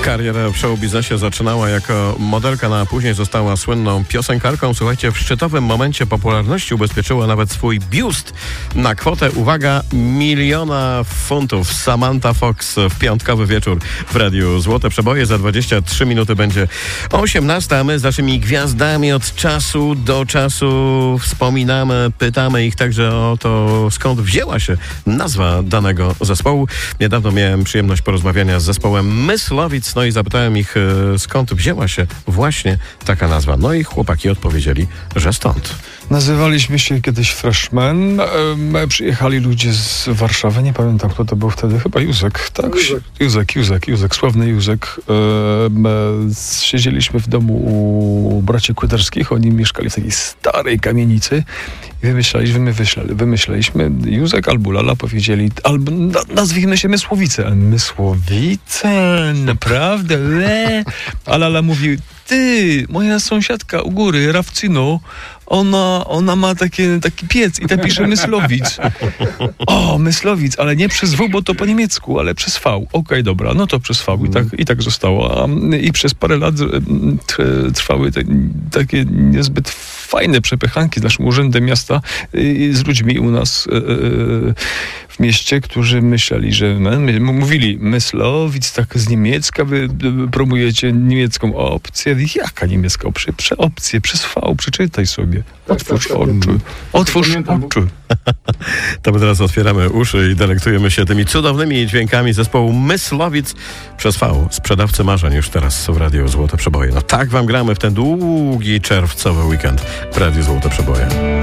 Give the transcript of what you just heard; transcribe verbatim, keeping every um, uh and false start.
Karierę w showbiznesie zaczynała jako modelka, no a później została słynną piosenkarką. Słuchajcie, w szczytowym momencie popularności ubezpieczyła nawet swój biust na kwotę, uwaga, miliona funtów. Samantha Fox w piątkowy wieczór w Radiu Złote Przeboje. Za dwadzieścia trzy minuty będzie osiemnasta, a my z naszymi gwiazdami od czasu do czasu wspominamy, pytamy ich także o to, skąd wzięła się nazwa danego zespołu. Niedawno miałem przyjemność porozmawiania z zespołem Myslowic, no i zapytałem ich, skąd wzięła się właśnie taka nazwa. No i chłopaki odpowiedzieli, że stąd. Nazywaliśmy się kiedyś Freshmen. E, przyjechali ludzie z Warszawy, nie pamiętam kto to był wtedy, chyba Józek, tak? Józek, Józek, Józek, Józek sławny Józek. E, e, siedzieliśmy w domu u braci Kłyderskich, oni mieszkali w takiej starej kamienicy i wymyślaliśmy, wymyślali, wymyślaliśmy, Józek albo Lala powiedzieli, albo na, nazwijmy się Mysłowice. Mysłowice, naprawdę? Le. A Lala mówi, ty, moja sąsiadka u góry, Rawcyno, ona, ona ma takie, taki piec i ta pisze Myslowic. O, Myslowic, ale nie przez W, bo to po niemiecku, ale przez V. Okej, okay, dobra, no to przez V i tak, i tak zostało. I przez parę lat trwały te, takie niezbyt fajne przepychanki z naszym urzędem miasta z ludźmi u nas w mieście, którzy myśleli, że my, mówili Myslowic, tak z niemiecka, wy promujecie niemiecką opcję. Jaka niemiecka opcja? Prze opcję, przez V, przeczytaj sobie. Otwórz oczy. Otwórz oczy. To my teraz otwieramy uszy i delektujemy się tymi cudownymi dźwiękami zespołu Myslowic przez V. Sprzedawcy marzeń już teraz w Radiu Złote Przeboje. No tak wam gramy w ten długi czerwcowy weekend w Radiu Złote Przeboje.